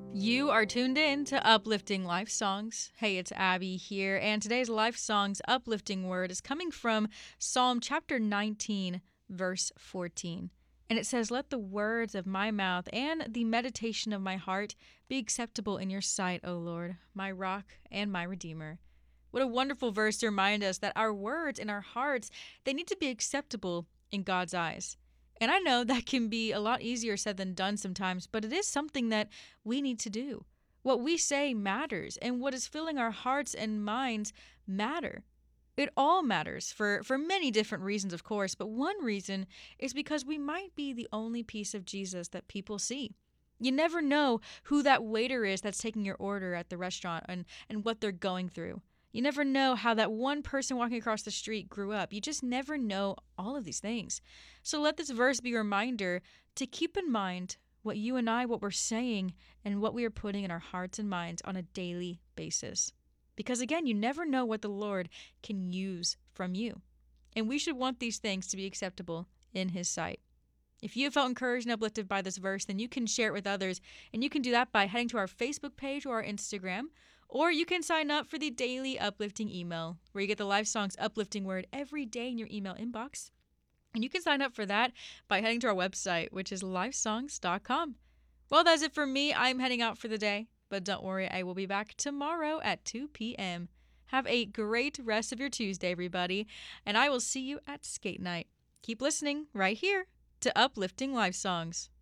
You are tuned in to Uplifting Life Songs. Hey, it's Abby here, and today's Life Songs uplifting word is coming from Psalm chapter 19, verse 14. And it says, "Let the words of my mouth and the meditation of my heart be acceptable in your sight, O Lord, my rock and my redeemer." What a wonderful verse to remind us that our words and our hearts, they need to be acceptable in God's eyes. And I know that can be a lot easier said than done sometimes, but it is something that we need to do. What we say matters, and what is filling our hearts and minds matter. It all matters for many different reasons, of course, but one reason is because we might be the only piece of Jesus that people see. You never know who that waiter is that's taking your order at the restaurant and what they're going through. You never know how that one person walking across the street grew up. You just never know all of these things. So let this verse be a reminder to keep in mind what you and I, what we're saying, and what we are putting in our hearts and minds on a daily basis. Because again, you never know what the Lord can use from you. And we should want these things to be acceptable in His sight. If you have felt encouraged and uplifted by this verse, then you can share it with others. And you can do that by heading to our Facebook page or our Instagram. Or you can sign up for the daily uplifting email, where you get the Life Songs uplifting word every day in your email inbox. And you can sign up for that by heading to our website, which is lifesongs.com. Well, that's it for me. I'm heading out for the day. But don't worry, I will be back tomorrow at 2 p.m. Have a great rest of your Tuesday, everybody. And I will see you at skate night. Keep listening right here to Uplifting Life Songs.